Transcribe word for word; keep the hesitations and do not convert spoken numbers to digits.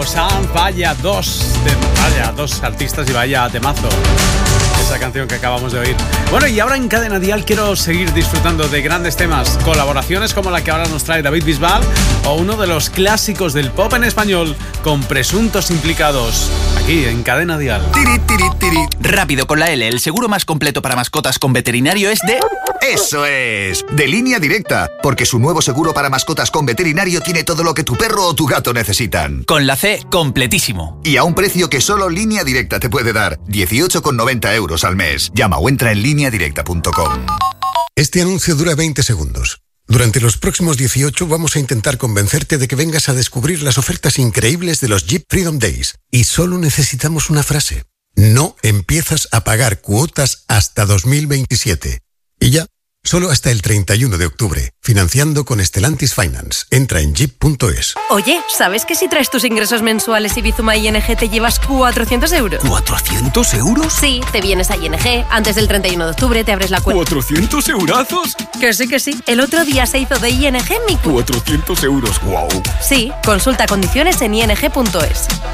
Sanz, vaya dos, de, vaya dos artistas y vaya temazo. Esa canción que acabamos de oír. Bueno, y ahora en Cadena Dial quiero seguir disfrutando de grandes temas, colaboraciones como la que ahora nos trae David Bisbal o uno de los clásicos del pop en español con presuntos implicados. Aquí en Cadena Dial. Tiri, tiri, tiri. Rápido con la L, el seguro más completo para mascotas con veterinario es de... ¡Eso es! De Línea Directa, porque su nuevo seguro para mascotas con veterinario tiene todo lo que tu perro o tu gato necesitan. Con la C, completísimo. Y a un precio que solo Línea Directa te puede dar, dieciocho con noventa euros al mes. Llama o entra en línea directa punto com. Este anuncio dura veinte segundos. Durante los próximos dieciocho vamos a intentar convencerte de que vengas a descubrir las ofertas increíbles de los Jeep Freedom Days. Y solo necesitamos una frase. No empiezas a pagar cuotas hasta dos mil veintisiete. Y ya, solo hasta el treinta y uno de octubre. Financiando con Stellantis Finance. Entra en jeep punto es. Oye, ¿sabes que si traes tus ingresos mensuales y Bizuma I N G te llevas cuatrocientos euros? ¿cuatrocientos euros? Sí, te vienes a I N G, antes del treinta y uno de octubre te abres la cuenta. ¿cuatrocientos eurazos? Que sí, que sí. El otro día se hizo de I N G mi cuenta. cuatrocientos euros, wow. Sí, consulta condiciones en i n g punto es.